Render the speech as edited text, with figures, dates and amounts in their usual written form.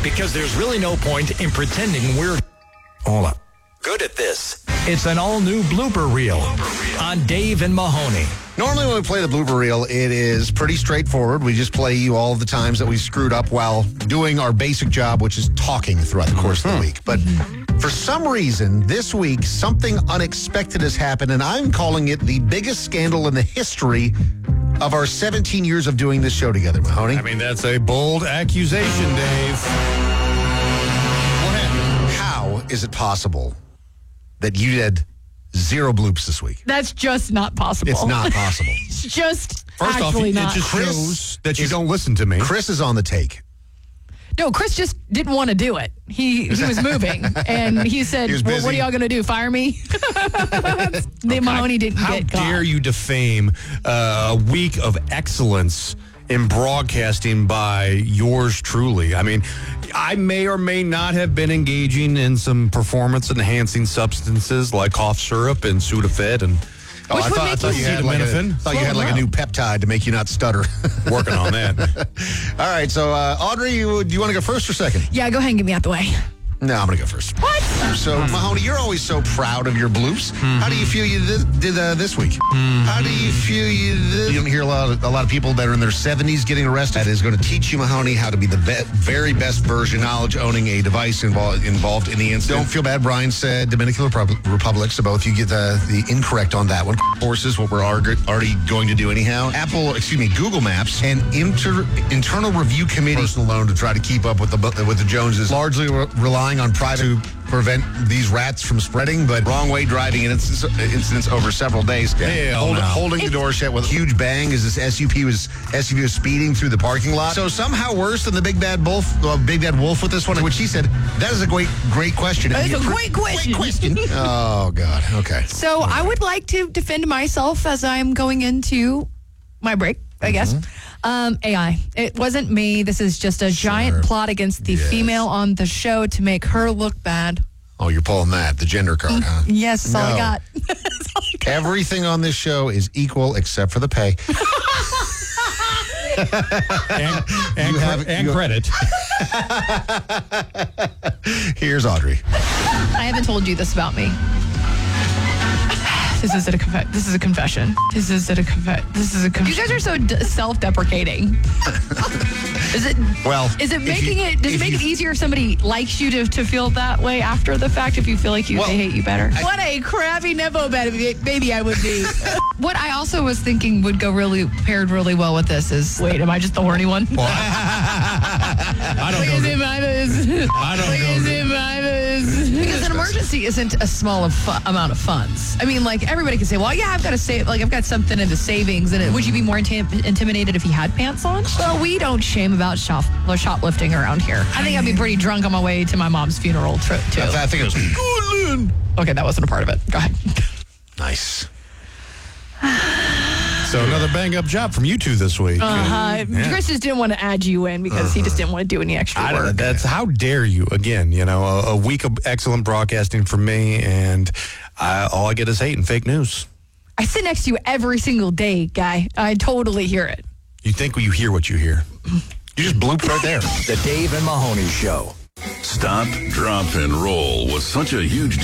because there's really no point in pretending we're all up good at this. It's an all-new blooper reel on Dave and Mahoney. Normally when we play the blooper reel, it is pretty straightforward. We just play you all of the times that we screwed up while doing our basic job, which is talking throughout the course of the week. But for some reason, this week, something unexpected has happened, and I'm calling it the biggest scandal in the history of our 17 years of doing this show together, Mahoney. I mean, that's a bold accusation, Dave. What happened? How is it possible that you did 0 bloops this week? That's just not possible. It's not possible. It's just First off, actually it not. just shows that you don't listen to me. Chris is on the take. No, Chris just didn't want to do it. He was moving, and he said, well, what are y'all going to do, fire me? Mahoney didn't get caught. How dare you defame a week of excellence in broadcasting by yours truly? I mean, I may or may not have been engaging in some performance-enhancing substances like cough syrup and Sudafed and... I thought you had like a new peptide to make you not stutter. Working on that. All right, so Audrey, do you want to go first or second? Yeah, go ahead and get me out the way. No, I'm going to go first. What? So, Mahoney, you're always so proud of your bloops. How do you feel you did this week? How do you feel you did? You don't hear a lot of people that are in their 70s getting arrested. That is going to teach you, Mahoney, how to be the very best version, knowledge owning a device involved in the incident. Don't feel bad. Brian said Dominican Republic, so both you get the incorrect on that one. Forces, what we're already going to do anyhow. Google Maps and internal review committee personal loan to try to keep up with the Joneses. Largely relying on private to prevent these rats from spreading, but wrong way driving incidents over several days. Holding the door shut with a huge bang as this SUV was speeding through the parking lot. So somehow worse than the Big Bad Wolf with this one, which he said, that is a great question. That's a great question. Oh, God. Okay. So I would like to defend myself as I'm going into my break, I guess. AI. It wasn't me. This is just a giant plot against the female on the show to make her look bad. Oh, you're pulling the gender card, huh? Yes, that's all I got. Everything on this show is equal except for the pay. and credit. Here's Audrey. I haven't told you this about me. This is a confession. You guys are so self-deprecating. Does it make it easier if somebody likes you to feel that way after the fact, if you feel like they hate you better? What a crappy Nepo baby I would be. What I also was thinking would go paired really well with this is, wait, am I just the horny one? Well, I don't know. Because an emergency isn't a small amount of funds. I mean, like, everybody can say, well, yeah, I've got to save, like, I've got something in the savings. And would you be more intimidated if you had pants on? Well, we don't shame about shoplifting around here. I think I'd be pretty drunk on my way to my mom's funeral trip, too. I think it was good. Okay, that wasn't a part of it. Go ahead. Nice. So another bang-up job from you two this week. Chris just didn't want to add you in because he just didn't want to do any extra work. That's how dare you? Again, a week of excellent broadcasting from me, and all I get is hate and fake news. I sit next to you every single day, guy. I totally hear it. You think you hear what you hear. You just blooped right there. The Dave and Mahoney Show. Stop, drop, and roll was such a huge